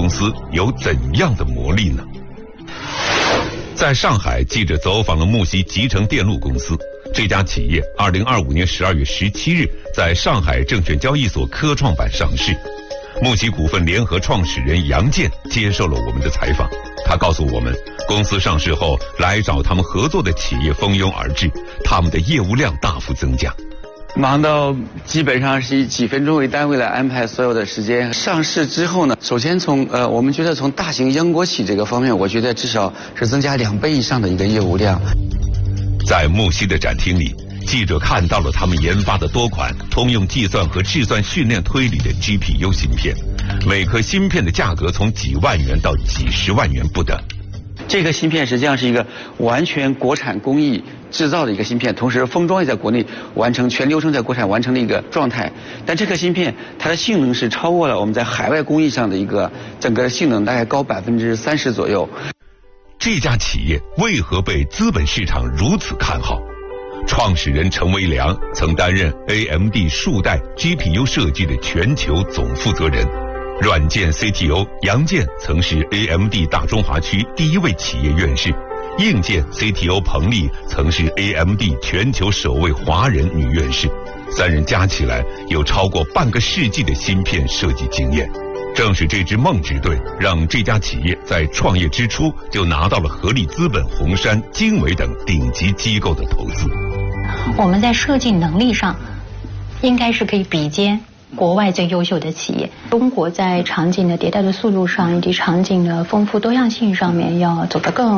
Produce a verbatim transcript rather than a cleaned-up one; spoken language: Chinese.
公司有怎样的魔力呢？在上海，记者走访了木锡集成电路公司。这家企业二零二五年十二月十七日在上海证券交易所科创板上市。木锡股份联合创始人杨建接受了我们的采访，他告诉我们，公司上市后来找他们合作的企业蜂拥而至，他们的业务量大幅增加。 忙到基本上是以几分钟为单位来安排所有的时间。上市之后呢，首先从呃，我们觉得从大型央国企这个方面，我觉得至少是增加两倍以上的一个业务量。 在木锡的展厅里，记者看到了他们研发的多款通用计算和计算训练推理的 G P U 芯片，每颗芯片的价格从几万元到几十万元不等。 这个芯片实际上是一个完全国产工艺制造的一个芯片，同时封装也在国内完成，全流程在国产完成的一个状态。但这颗芯片它的性能是超过了我们在海外工艺上的一个整个性能，大概高百分之三十左右。 这家企业为何被资本市场如此看好？创始人陈维良曾担任 A M D 数代 G P U 设计的全球总负责人。软件 C T O 杨建曾是 A M D 大中华区第一位企业院士，硬件 C T O 彭丽曾是 A M D 全球首位华人女院士，三人加起来有超过半个世纪的芯片设计经验。正是这支梦之队，让这家企业在创业之初就拿到了合力资本、红杉、经纬等顶级机构的投资。 我们在设计能力上，应该是可以比肩国外最优秀的企业。中国在场景的迭代的速度上，以及场景的丰富多样性上面，要走得更